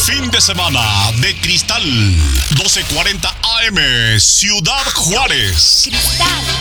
fin de semana de Cristal 1240 AM, Ciudad Juárez. Cristal